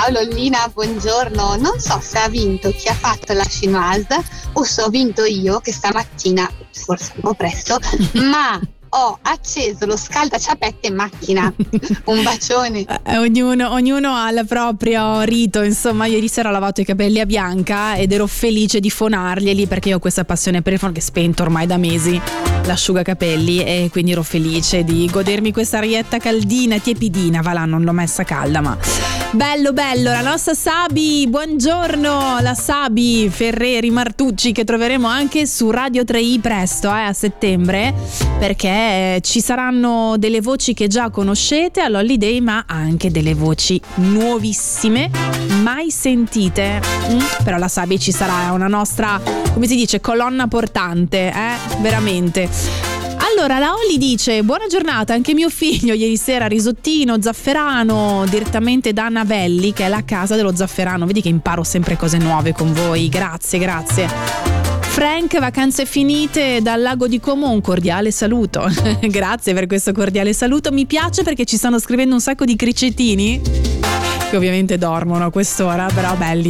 Ciao Lollina, buongiorno. Non so se ha vinto chi ha fatto la chinoise o se ho vinto io, che stamattina, forse un po' presto, ma ho acceso lo scaldaciapette in macchina. Un bacione. Ognuno ha il proprio rito. Insomma, ieri sera ho lavato i capelli a Bianca ed ero felice di fonarglieli, perché io ho questa passione per il fono che è spento ormai da mesi, l'asciugacapelli, e quindi ero felice di godermi questa arietta caldina, tiepidina, va là, non l'ho messa calda, ma bello. La nostra Sabi, buongiorno, la Sabi Ferreri Martucci, che troveremo anche su Radio 3i presto, a settembre, perché ci saranno delle voci che già conoscete all'Holiday, ma anche delle voci nuovissime, mai sentite. Però la Sabi ci sarà, è una nostra, come si dice, colonna portante, veramente. Allora, la Oli dice: buona giornata, anche mio figlio ieri sera risottino, zafferano, direttamente da Navelli, che è la casa dello zafferano. Vedi che imparo sempre cose nuove con voi, grazie. Frank, vacanze finite dal lago di Como, un cordiale saluto. Grazie per questo cordiale saluto, mi piace perché ci stanno scrivendo un sacco di cricetini, che ovviamente dormono a quest'ora, però belli.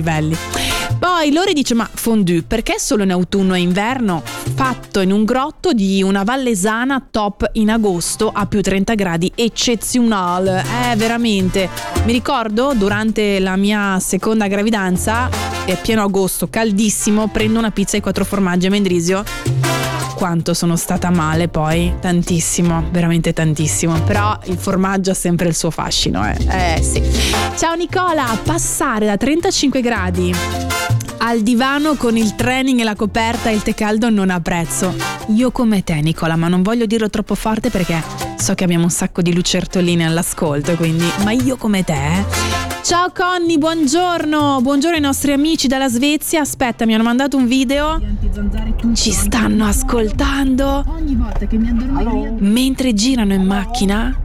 Poi Lore dice: ma fondue, perché solo in autunno e inverno? Fatto in un grotto di una vallesana, top in agosto a più 30 gradi, eccezionale, veramente. Mi ricordo durante la mia seconda gravidanza, è pieno agosto, caldissimo, prendo una pizza ai 4 formaggi a Mendrisio. Quanto sono stata male poi, tantissimo, veramente tantissimo, però il formaggio ha sempre il suo fascino, sì. Ciao Nicola, passare da 35 gradi al divano con il training e la coperta e il tè caldo non ha prezzo. Io come te, Nicola, ma non voglio dirlo troppo forte perché so che abbiamo un sacco di lucertoline all'ascolto, quindi, ma io come te. Ciao Conny, buongiorno ai nostri amici dalla Svezia. Aspetta, mi hanno mandato un video. Ci stanno ascoltando mentre girano in macchina.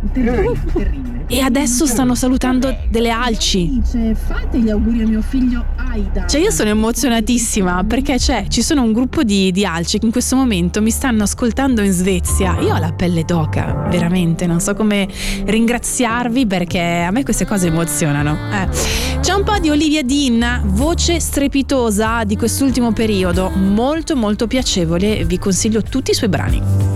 E adesso stanno salutando delle alci. Fate gli auguri a mio figlio Aida. Cioè io sono emozionatissima perché ci sono un gruppo di alci che in questo momento mi stanno ascoltando in Svezia. Io ho la pelle d'oca, veramente, non so come ringraziarvi perché a me queste cose emozionano. C'è un po' di Olivia Dean, voce strepitosa di quest'ultimo periodo, molto piacevole, vi consiglio tutti i suoi brani.